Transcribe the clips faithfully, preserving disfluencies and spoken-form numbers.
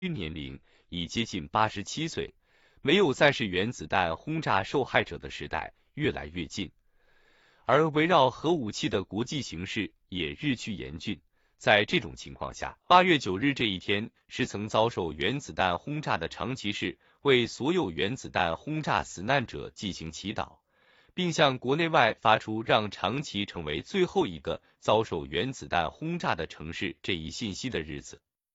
年龄已接近八十七岁，没有再是原子弹轰炸受害者的时代越来越近，而围绕核武器的国际形势也日趋严峻。在这种情况下，八月九日这一天是曾遭受原子弹轰炸的长崎市为所有原子弹轰炸死难者进行祈祷，并向国内外发出让长崎成为最后一个遭受原子弹轰炸的城市这一信息的日子。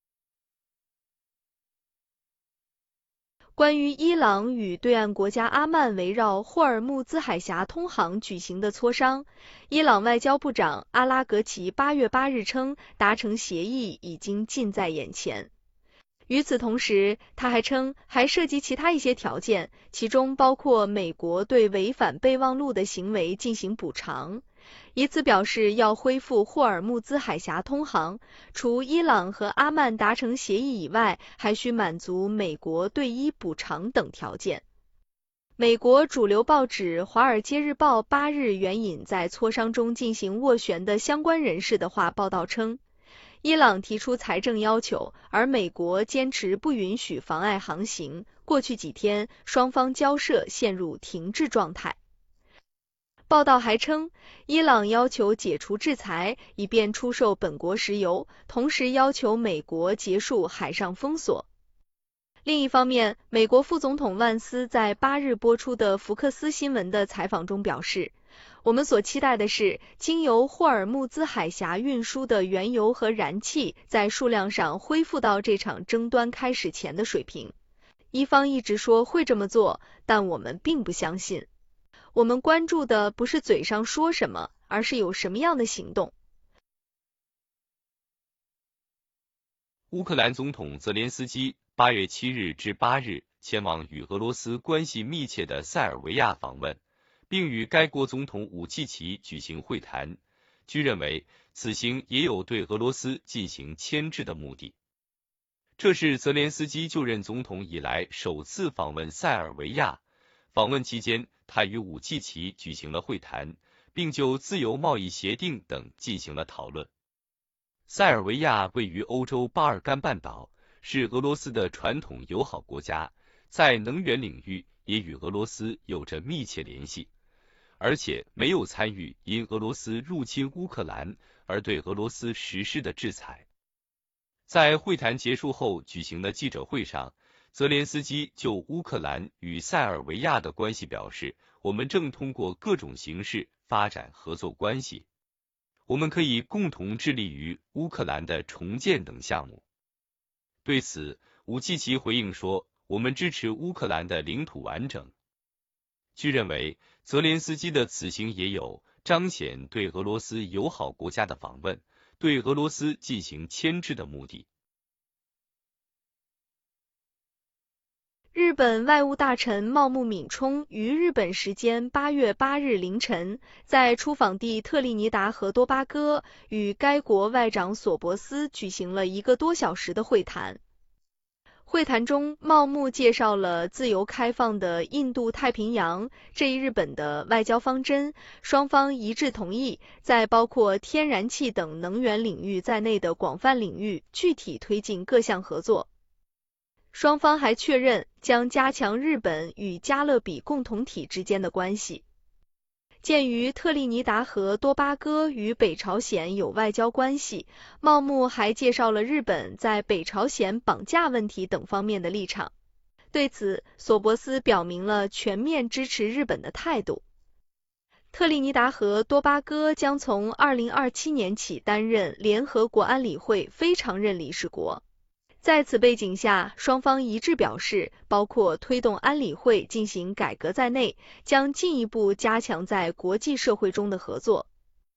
关于伊朗与对岸国家阿曼围绕霍尔木兹海峡通航举行的磋商，伊朗外交部长阿拉格齐八月八日称，达成协议已经近在眼前。与此同时，他还称还涉及其他一些条件，其中包括美国对违反备忘录的行为进行补偿，以此表示要恢复霍尔木兹海峡通航，除伊朗和阿曼达成协议以外，还需满足美国对伊补偿等条件。美国主流报纸《华尔街日报》八日援引在磋商中进行斡旋的相关人士的话报道称，伊朗提出财政要求，而美国坚持不允许妨碍航行。过去几天，双方交涉陷入停滞状态。报道还称，伊朗要求解除制裁，以便出售本国石油，同时要求美国结束海上封锁。另一方面，美国副总统万斯在八日播出的福克斯新闻的采访中表示，我们所期待的是，经由霍尔木兹海峡运输的原油和燃气在数量上恢复到这场争端开始前的水平。伊方一直说会这么做，但我们并不相信。我们关注的不是嘴上说什么，而是有什么样的行动。 乌克兰总统泽连斯基八月七日至八日前往与俄罗斯关系密切的塞尔维亚访问，并与该国总统武契奇举行会谈。据认为，此行也有对俄罗斯进行牵制的目的。这是泽连斯基就任总统以来首次访问塞尔维亚。访问期间，他与武契奇举行了会谈，并就自由贸易协定等进行了讨论。塞尔维亚位于欧洲巴尔干半岛，是俄罗斯的传统友好国家，在能源领域也与俄罗斯有着密切联系，而且没有参与因俄罗斯入侵乌克兰而对俄罗斯实施的制裁。在会谈结束后举行的记者会上，泽连斯基就乌克兰与塞尔维亚的关系表示，我们正通过各种形式发展合作关系，我们可以共同致力于乌克兰的重建等项目。对此，武契奇回应说，我们支持乌克兰的领土完整。据认为，泽连斯基的此行也有彰显对俄罗斯友好国家的访问，对俄罗斯进行牵制的目的。 日本外务大臣茂木敏充于日本时间八月八日凌晨，在出访地特立尼达和多巴哥与该国外长索博斯举行了一个多小时的会谈。会谈中，茂木介绍了自由开放的印度太平洋这一日本的外交方针，双方一致同意在包括天然气等能源领域在内的广泛领域具体推进各项合作。双方还确认将加强日本与加勒比共同体之间的关系。鉴于特立尼达和多巴哥与北朝鲜有外交关系，茂木还介绍了日本在北朝鲜绑架问题等方面的立场。对此，索博斯表明了全面支持日本的态度。特立尼达和多巴哥将从二零二七年起担任联合国安理会非常任理事国。在此背景下，双方一致表示，包括推动安理会进行改革在内，将进一步加强在国际社会中的合作。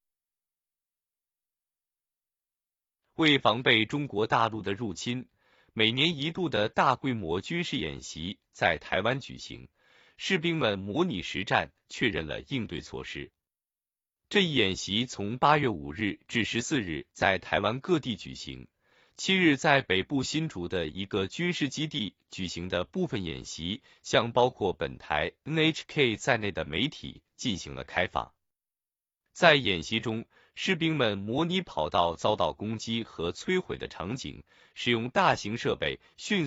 为防备中国大陆的入侵，每年一度的大规模军事演习在台湾举行，士兵们模拟实战，确认了应对措施。这一演习从八月五日至十四日在台湾各地举行。七日在北部新竹的一个军事基地举行的部分演习，向包括本台 N H K 在内的媒体进行了开放。在演习中，士兵们模拟跑道遭到攻击和摧毁的场景，使用大型设备迅速